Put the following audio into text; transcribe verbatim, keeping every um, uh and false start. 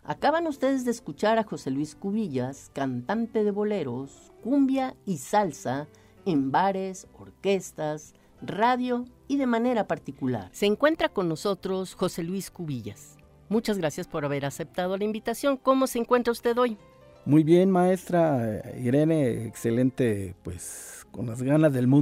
Acaban ustedes de escuchar a José Luis Cubillas, cantante de boleros, cumbia y salsa en bares, orquestas, radio y de manera particular. Se encuentra con nosotros José Luis Cubillas. Muchas gracias por haber aceptado la invitación. ¿Cómo se encuentra usted hoy? Muy bien, maestra Irene, excelente, pues con las ganas del mundo